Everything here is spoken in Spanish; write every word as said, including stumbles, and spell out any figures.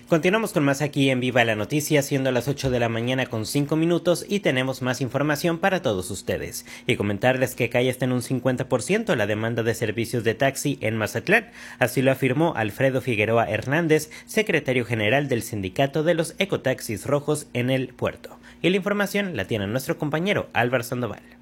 Continuamos con más aquí en Viva la Noticia, siendo las ocho de la mañana con cinco minutos y tenemos más información para todos ustedes. Y comentarles que cae hasta en un cincuenta por ciento la demanda de servicios de taxi en Mazatlán. Así lo afirmó Alfredo Figueroa Hernández, secretario general del Sindicato de los Ecotaxis Rojos en el puerto. Y la información la tiene nuestro compañero Álvaro Sandoval.